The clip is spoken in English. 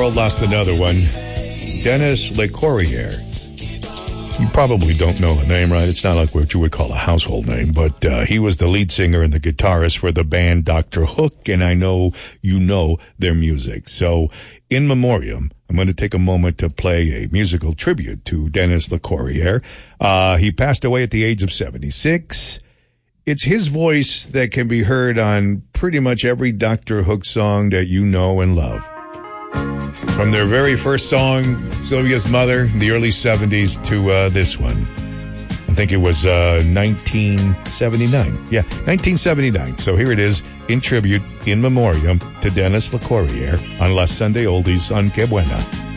world lost another one. Denis LeCourrier. You probably don't know the name, right? It's not like what you would call a household name, but he was the lead singer and the guitarist for the band Dr. Hook, and I know you know their music. So, in memoriam, I'm going to take a moment to play a musical tribute to Denis LeCourrier. He passed away at the age of 76. It's his voice that can be heard on pretty much every Dr. Hook song that you know and love. From their very first song, Sylvia's Mother, in the early 70s, to this one. I think it was 1979. Yeah, 1979. So here it is, in tribute, in memoriam, to Denis LeCourrier on La Sunday Oldies on Que Buena.